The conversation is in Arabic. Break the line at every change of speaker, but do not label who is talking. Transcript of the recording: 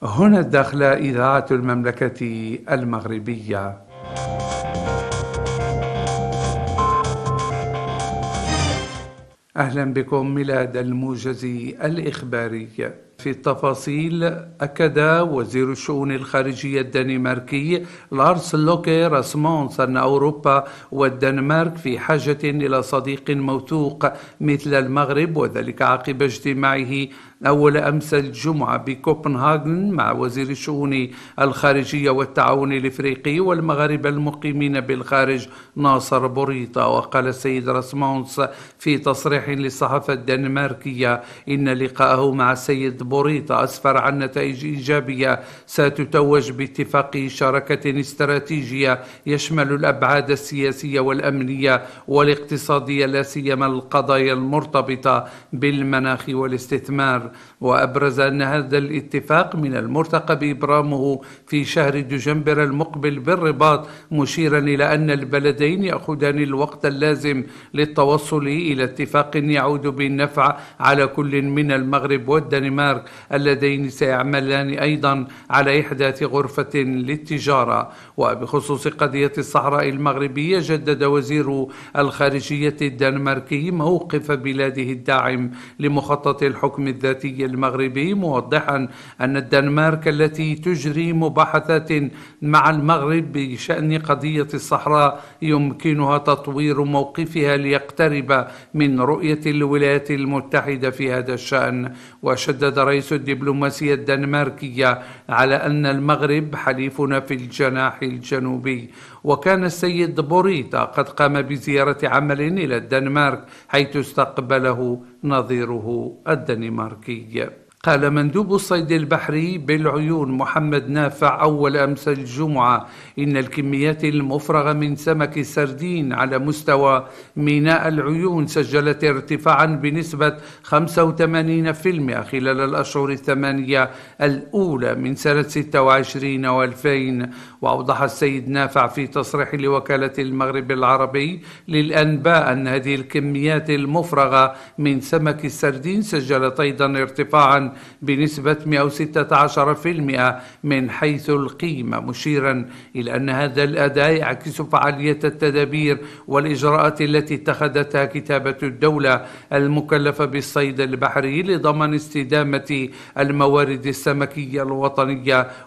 هنا الداخلة إذاعة المملكة المغربية. أهلا بكم ميلاد الموجز الإخباري. في التفاصيل، أكد وزير الشؤون الخارجية الدنماركي لارس لوكي راسمونس أن أوروبا والدنمارك في حاجة إلى صديق موثوق مثل المغرب، وذلك عقب اجتماعه أول أمس الجمعة بكوبنهاغن مع وزير الشؤون الخارجية والتعاون الإفريقي والمغاربة المقيمين بالخارج ناصر بوريطة. وقال السيد راسمونس في تصريح للصحافة الدنماركية إن لقاءه مع السيد بوريطة أسفر عن نتائج إيجابية ستتوج باتفاق شراكة استراتيجية يشمل الأبعاد السياسية والأمنية والاقتصادية، لا سيما القضايا المرتبطة بالمناخ والاستثمار. وأبرز أن هذا الاتفاق من المرتقب إبرامه في شهر دجنبر المقبل بالرباط، مشيرا إلى أن البلدين يأخذان الوقت اللازم للتوصل إلى اتفاق يعود بالنفع على كل من المغرب والدنمارك، اللذين سيعملان أيضا على إحداث غرفة للتجارة. وبخصوص قضية الصحراء المغربية، جدد وزير الخارجية الدنماركي موقف بلاده الداعم لمخطط الحكم الذاتي المغربي، موضحا أن الدنمارك التي تجري مباحثات مع المغرب بشأن قضية الصحراء يمكنها تطوير موقفها ليقترب من رؤية الولايات المتحدة في هذا الشأن. وشدد رئيس الدبلوماسية الدنماركية على أن المغرب حليفنا في الجناح الجنوبي. وكان السيد بوريطة قد قام بزيارة عمل إلى الدنمارك، حيث استقبله نظيره الدنماركي. قال مندوب الصيد البحري بالعيون محمد نافع أول أمس الجمعة إن الكميات المفرغة من سمك السردين على مستوى ميناء العيون سجلت ارتفاعا بنسبة 85% خلال الأشهر الثمانية الأولى من سنة 26 و2000. وأوضح السيد نافع في تصريح لوكالة المغرب العربي للأنباء أن هذه الكميات المفرغة من سمك السردين سجلت أيضا ارتفاعا بنسبة 116% من حيث القيمة، مشيرا إلى أن هذا الأداء يعكس فعالية التدابير والإجراءات التي اتخذتها كتابة الدولة المكلفة بالصيد البحري لضمان استدامة الموارد السمكية الوطنية